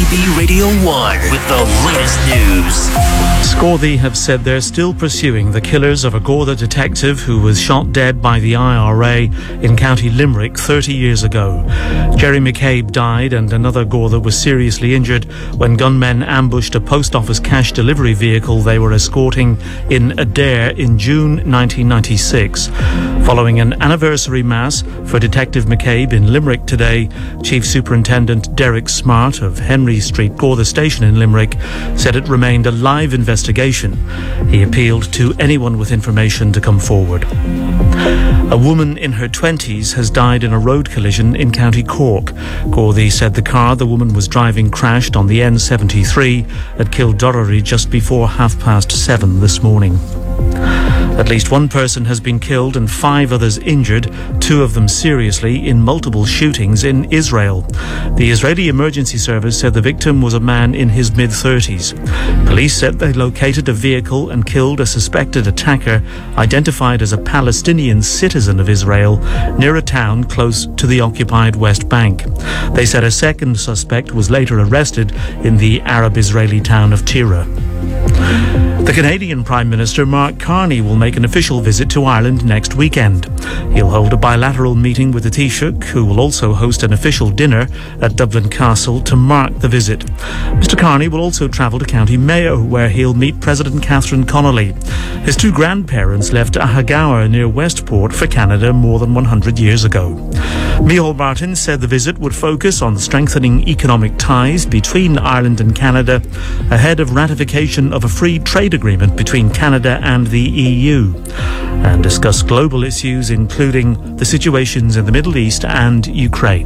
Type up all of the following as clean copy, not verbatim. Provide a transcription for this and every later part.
MPB Radio 1 with the latest news. Gardaí have said they're still pursuing the killers of a Garda detective who was shot dead by the IRA in County Limerick 30 years ago. Jerry McCabe died and another Garda was seriously injured when gunmen ambushed a post office cash delivery vehicle they were escorting in Adair in June 1996. Following an anniversary mass for Detective McCabe in Limerick today, Chief Superintendent Derek Smart of Henry Street Garda Station in Limerick said it remained a live investigation. He appealed to anyone with information to come forward. A woman in her 20s has died in a road collision in County Cork. Gardaí said the car the woman was driving crashed on the N73 at Kildorrery just before 7:30 this morning. At least one person has been killed and 5 others injured, 2 of them seriously, in multiple shootings in Israel. The Israeli Emergency Service said the victim was a man in his mid-30s. Police said they located a vehicle and killed a suspected attacker, identified as a Palestinian citizen of Israel, near a town close to the occupied West Bank. They said a second suspect was later arrested in the Arab-Israeli town of Tira. The Canadian Prime Minister Mark Carney will make an official visit to Ireland next weekend. He'll hold a bilateral meeting with the Taoiseach, who will also host an official dinner at Dublin Castle to mark the visit. Mr Carney will also travel to County Mayo, where he'll meet President Catherine Connolly. His 2 grandparents left Ahagawa near Westport for Canada more than 100 years ago. Micheál Martin said the visit would focus on strengthening economic ties between Ireland and Canada ahead of ratification of a free trade agreement between Canada and the EU, and discuss global issues including the situations in the Middle East and Ukraine.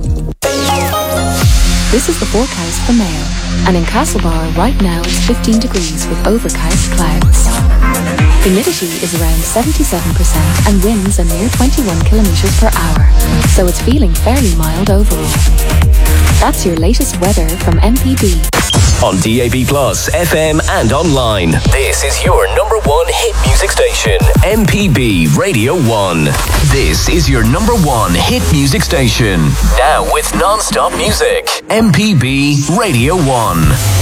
This is the forecast for Mayo, and in Castlebar right now it's 15 degrees with overcast clouds. Humidity is around 77% and winds are near 21 kilometres per hour, so it's feeling fairly mild overall. That's your latest weather from MPB. On DAB+, FM and online. This is your number 1 hit music station, MPB Radio 1. This is your number 1 hit music station. Now with non-stop music, MPB Radio 1.